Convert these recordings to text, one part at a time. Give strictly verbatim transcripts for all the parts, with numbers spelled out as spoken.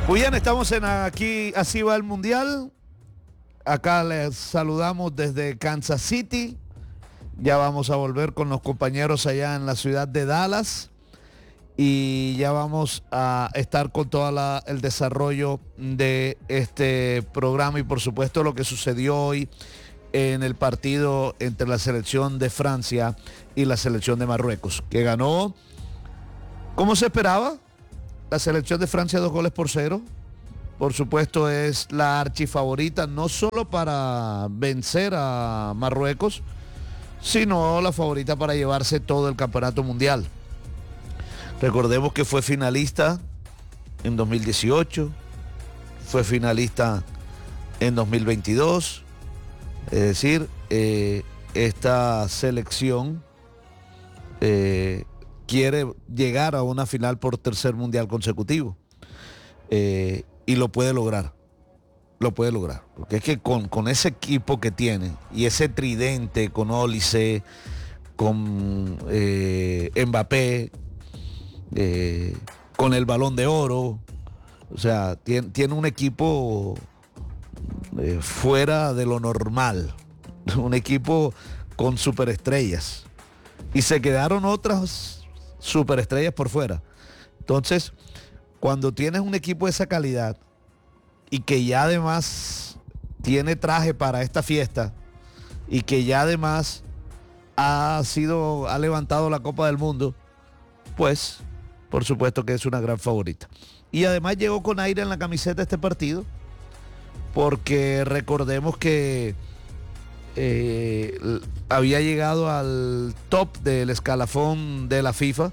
Muy bien, estamos en aquí, así va el Mundial. Acá les saludamos desde Kansas City. Ya vamos a volver con los compañeros allá en la ciudad de Dallas. Y ya vamos a estar con todo la, el desarrollo de este programa y por supuesto lo que sucedió hoy en el partido entre la selección de Francia y la selección de Marruecos, que ganó, como se esperaba, la selección de Francia dos goles por cero. Por supuesto es la archifavorita, no solo para vencer a Marruecos, sino la favorita para llevarse todo el campeonato mundial. Recordemos que fue finalista en dos mil dieciocho, fue finalista en dos mil veintidós, es decir, eh, esta selección eh, quiere llegar a una final por tercer mundial consecutivo eh, y lo puede lograr, lo puede lograr, porque es que con, con ese equipo que tiene y ese tridente con Olise, con eh, Mbappé, Eh, con el Balón de Oro, o sea, tiene, tiene un equipo eh, fuera de lo normal, un equipo con superestrellas, y se quedaron otras superestrellas por fuera. Entonces, cuando tienes un equipo de esa calidad y que ya además tiene traje para esta fiesta y que ya además ha sido, ha levantado la Copa del Mundo, pues por supuesto que es una gran favorita. Y además llegó con aire en la camiseta este partido, porque recordemos que eh, había llegado al top del escalafón de la FIFA,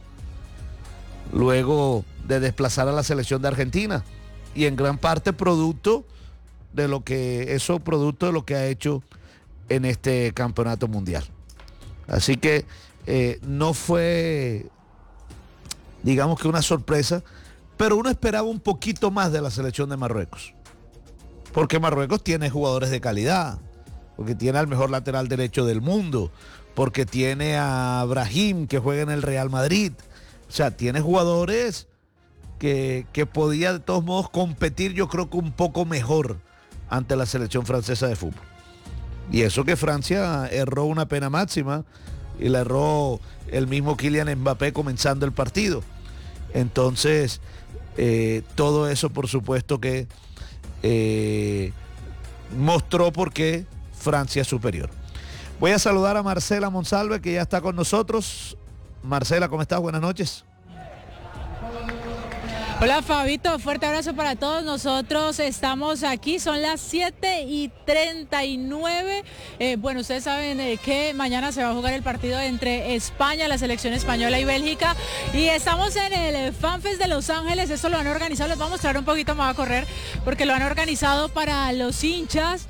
luego de desplazar a la selección de Argentina, y en gran parte producto de lo que, eso producto de lo que ha hecho en este campeonato mundial. Así que eh, no fue, digamos que una sorpresa, pero uno esperaba un poquito más de la selección de Marruecos, porque Marruecos tiene jugadores de calidad, porque tiene al mejor lateral derecho del mundo, porque tiene a Brahim que juega en el Real Madrid, o sea, tiene jugadores que, que podía de todos modos competir, yo creo que un poco mejor ante la selección francesa de fútbol. Y eso que Francia erró una pena máxima y la erró el mismo Kylian Mbappé comenzando el partido. Entonces, eh, todo eso por supuesto que eh, mostró por qué Francia es superior. Voy a saludar a Marcela Monsalve, que ya está con nosotros. Marcela, ¿cómo estás? Buenas noches. Hola Fabito, fuerte abrazo para todos. Nosotros estamos aquí, son las siete y treinta y nueve. Eh, bueno, ustedes saben eh, que mañana se va a jugar el partido entre España, la selección española y Bélgica. Y estamos en el FanFest de Los Ángeles, esto lo han organizado, les voy a mostrar un poquito, me va a correr, porque lo han organizado para los hinchas.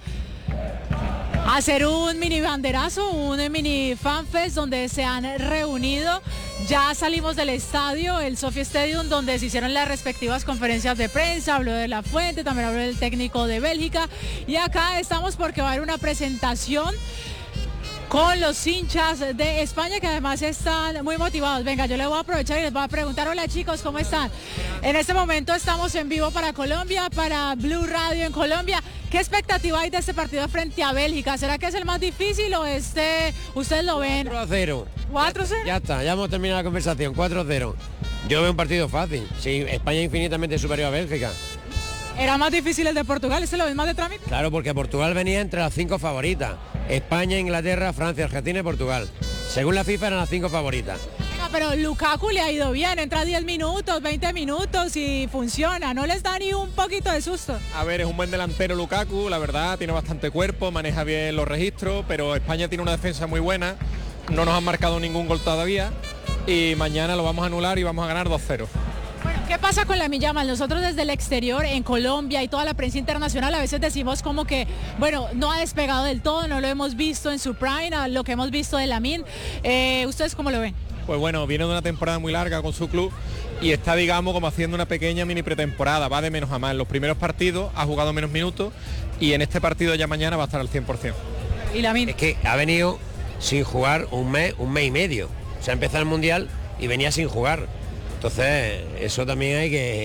Hacer un mini banderazo, un mini fanfest donde se han reunido. Ya salimos del estadio, el Sophie Stadium, donde se hicieron las respectivas conferencias de prensa. Habló de La Fuente, también habló del técnico de Bélgica. Y acá estamos porque va a haber una presentación con los hinchas de España, que además están muy motivados. Venga, yo les voy a aprovechar y les voy a preguntar, hola chicos, ¿cómo están? En este momento estamos en vivo para Colombia, para Blue Radio en Colombia. ¿Qué expectativa hay de este partido frente a Bélgica? ¿Será que es el más difícil o este, ustedes lo ven? cuatro a cero. ¿cuatro a cero? Ya, ya está, ya hemos terminado la conversación, cuatro a cero. Yo veo un partido fácil, sí, España infinitamente superior a Bélgica. ¿Era más difícil el de Portugal? ¿Este lo ven más de trámite? Claro, porque Portugal venía entre las cinco favoritas. España, Inglaterra, Francia, Argentina y Portugal. Según la FIFA eran las cinco favoritas. Venga, pero Lukaku le ha ido bien, entra diez minutos, veinte minutos y funciona, ¿no les da ni un poquito de susto? A ver, es un buen delantero Lukaku, la verdad, tiene bastante cuerpo, maneja bien los registros, pero España tiene una defensa muy buena, no nos han marcado ningún gol todavía y mañana lo vamos a anular y vamos a ganar dos cero. Bueno, ¿qué pasa con Lamine Yamal? Nosotros desde el exterior, en Colombia y toda la prensa internacional, a veces decimos como que, bueno, no ha despegado del todo, no lo hemos visto en su prime, lo que hemos visto de Lamine. Eh, ¿Ustedes cómo lo ven? Pues bueno, viene de una temporada muy larga con su club y está, digamos, como haciendo una pequeña mini pretemporada, va de menos a más. En los primeros partidos ha jugado menos minutos y en este partido ya mañana va a estar al cien por ciento. ¿Y Lamine? Es que ha venido sin jugar un mes, un mes y medio. O sea, empezó el Mundial y venía sin jugar. Entonces, eso también hay que,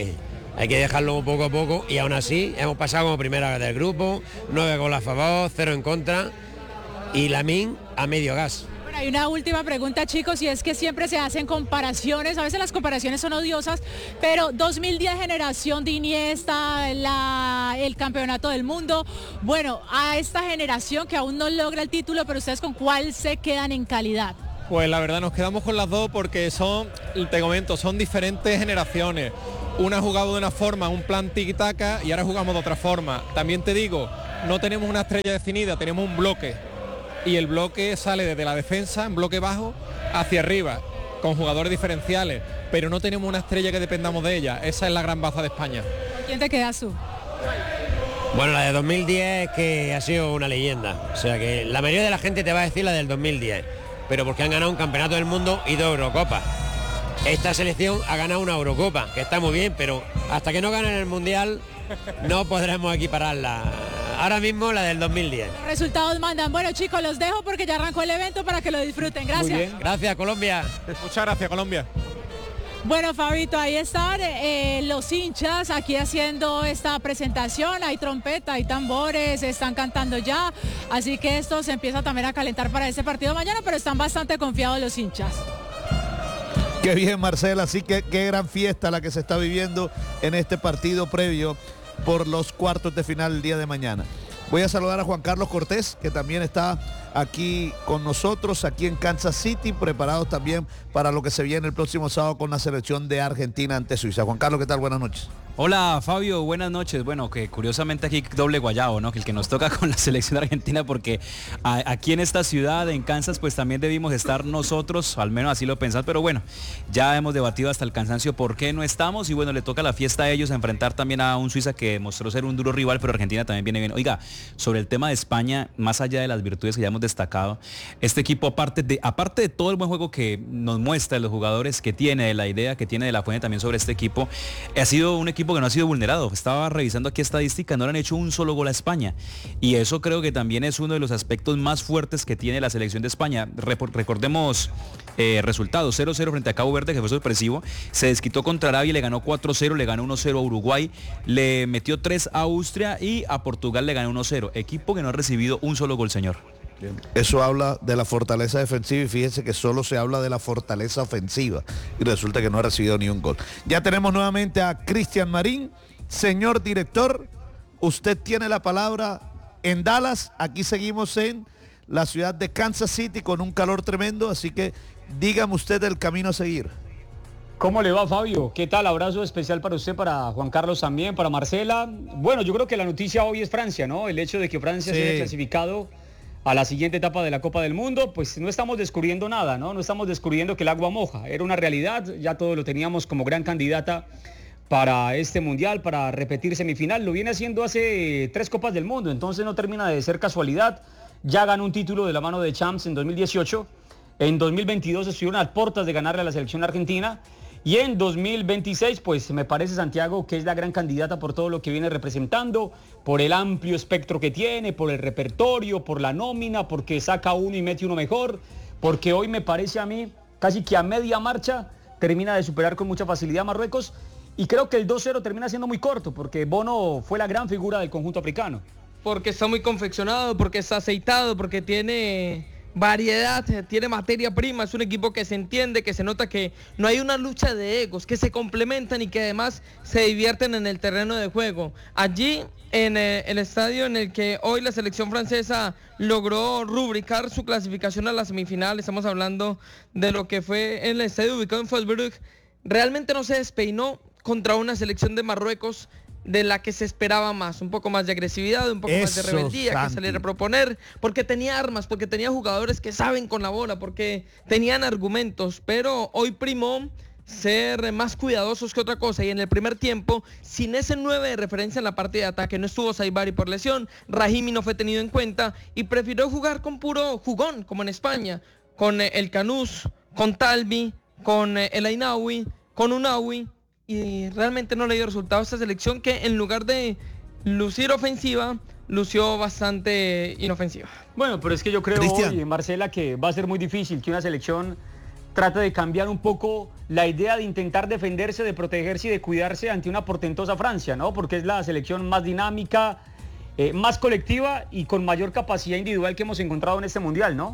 hay que dejarlo poco a poco y aún así hemos pasado como primera del grupo, nueve goles a favor, cero en contra y Lamine a medio gas. Bueno, hay una última pregunta, chicos, y es que siempre se hacen comparaciones, a veces las comparaciones son odiosas, pero dos mil diez generación de Iniesta, la, el campeonato del mundo, bueno, a esta generación que aún no logra el título, pero ustedes ¿con cuál se quedan en calidad? Pues la verdad nos quedamos con las dos porque son, te comento, son diferentes generaciones. Una ha jugado de una forma, un plan tiki-taka, y ahora jugamos de otra forma. También te digo, no tenemos una estrella definida, tenemos un bloque. Y el bloque sale desde la defensa, en bloque bajo, hacia arriba, con jugadores diferenciales. Pero no tenemos una estrella que dependamos de ella. Esa es la gran baza de España. ¿Quién te quedas tú? Bueno, la de dos mil diez que ha sido una leyenda. O sea que la mayoría de la gente te va a decir la del dos mil diez. Pero porque han ganado un campeonato del mundo y dos Eurocopas. Esta selección ha ganado una Eurocopa, que está muy bien, pero hasta que no ganen el Mundial no podremos equipararla. Ahora mismo la del dos mil diez. Los resultados mandan. Bueno, chicos, los dejo porque ya arrancó el evento para que lo disfruten. Gracias. Muy bien. Gracias, Colombia. Muchas gracias, Colombia. Bueno, Fabito, ahí están eh, los hinchas aquí haciendo esta presentación. Hay trompeta, hay tambores, están cantando ya. Así que esto se empieza también a calentar para este partido mañana, pero están bastante confiados los hinchas. Qué bien, Marcela, así que qué gran fiesta la que se está viviendo en este partido previo por los cuartos de final el día de mañana. Voy a saludar a Juan Carlos Cortés, que también está aquí con nosotros, aquí en Kansas City, preparados también para lo que se viene el próximo sábado con la selección de Argentina ante Suiza. Juan Carlos, ¿qué tal? Buenas noches. Hola Fabio, buenas noches. Bueno, que curiosamente aquí doble guayabo, ¿no? Que el que nos toca con la selección argentina, porque a, aquí en esta ciudad, en Kansas, pues también debimos estar nosotros, al menos así lo pensás, pero bueno, ya hemos debatido hasta el cansancio por qué no estamos y bueno, le toca la fiesta a ellos a enfrentar también a un Suiza que mostró ser un duro rival, pero Argentina también viene bien. Oiga, sobre el tema de España, más allá de las virtudes que ya hemos destacado, este equipo, aparte de, aparte de todo el buen juego que nos muestra, de los jugadores que tiene, de la idea que tiene de la Fuente también sobre este equipo, ha sido un equipo que no ha sido vulnerado. Estaba revisando aquí estadística, no le han hecho un solo gol a España y eso creo que también es uno de los aspectos más fuertes que tiene la selección de España. Recordemos eh, resultados: cero cero frente a Cabo Verde, que fue sorpresivo, se desquitó contra Arabia, le ganó cuatro cero, le ganó uno cero a Uruguay, le metió tres a Austria y a Portugal le ganó uno cero. Equipo que no ha recibido un solo gol, señor. Eso habla de la fortaleza defensiva y fíjense que solo se habla de la fortaleza ofensiva y resulta que no ha recibido ni un gol. Ya tenemos nuevamente a Cristian Marín. Señor director, usted tiene la palabra en Dallas. Aquí seguimos en la ciudad de Kansas City con un calor tremendo, así que dígame usted el camino a seguir. ¿Cómo le va, Fabio? ¿Qué tal? Abrazo especial para usted, para Juan Carlos también, para Marcela. Bueno, yo creo que la noticia hoy es Francia, ¿no? El hecho de que Francia sí. se haya clasificado a la siguiente etapa de la Copa del Mundo, pues no estamos descubriendo nada, ¿no? No estamos descubriendo que el agua moja. Era una realidad, ya todos lo teníamos como gran candidata para este Mundial, para repetir semifinal. Lo viene haciendo hace tres Copas del Mundo, entonces no termina de ser casualidad. Ya ganó un título de la mano de Champs en dos mil dieciocho. En dos mil veintidós estuvieron a puertas de ganarle a la selección argentina. Y en dos mil veintiséis, pues me parece, Santiago, que es la gran candidata por todo lo que viene representando, por el amplio espectro que tiene, por el repertorio, por la nómina, porque saca uno y mete uno mejor, porque hoy me parece a mí, casi que a media marcha, termina de superar con mucha facilidad a Marruecos, y creo que el dos cero termina siendo muy corto, porque Bono fue la gran figura del conjunto africano. Porque está muy confeccionado, porque está aceitado, porque tiene variedad, tiene materia prima, es un equipo que se entiende, que se nota que no hay una lucha de egos, que se complementan y que además se divierten en el terreno de juego. Allí, en el estadio en el que hoy la selección francesa logró rubricar su clasificación a la semifinal, estamos hablando de lo que fue el estadio ubicado en Fosberg, realmente no se despeinó contra una selección de Marruecos de la que se esperaba más, un poco más de agresividad, un poco Eso, más de rebeldía, Santi. Que saliera a proponer, porque tenía armas, porque tenía jugadores que saben con la bola, porque tenían argumentos, pero hoy primó ser más cuidadosos que otra cosa, y en el primer tiempo, sin ese nueve de referencia en la parte de ataque, no estuvo Saibari por lesión, Rahimi no fue tenido en cuenta, y prefirió jugar con puro jugón, como en España, con el Canús, con Talbi, con el Ainaoui, con Unaoui, y realmente no le dio resultado a esta selección que en lugar de lucir ofensiva, lució bastante inofensiva. Bueno, pero es que yo creo Cristian. hoy, Marcela, que va a ser muy difícil que una selección trate de cambiar un poco la idea de intentar defenderse, de protegerse y de cuidarse ante una portentosa Francia, ¿no? Porque es la selección más dinámica, eh, más colectiva y con mayor capacidad individual que hemos encontrado en este Mundial, ¿no?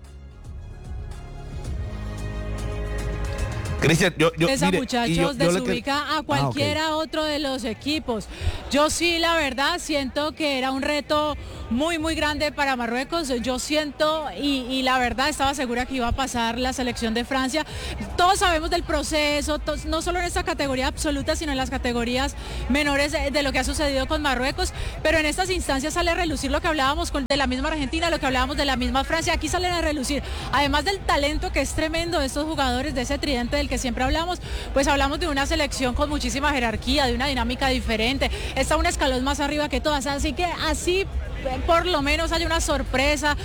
Cristian, yo, yo, Esa, mire, muchachos, y yo- yo le desubica que- a cualquiera Ah, ok. otro de los equipos. Yo sí, la verdad, siento que era un reto muy, muy grande para Marruecos. Yo siento, y, y la verdad estaba segura que iba a pasar la selección de Francia. Todos sabemos del proceso, to- no solo en esta categoría absoluta, sino en las categorías menores de, de lo que ha sucedido con Marruecos. Pero en estas instancias sale a relucir lo que hablábamos con, de la misma Argentina, lo que hablábamos de la misma Francia. Aquí salen a relucir, además del talento que es tremendo de estos jugadores, de ese tridente del que siempre hablamos, pues hablamos de una selección con muchísima jerarquía, de una dinámica diferente, está un escalón más arriba que todas, así que así por lo menos hay una sorpresa,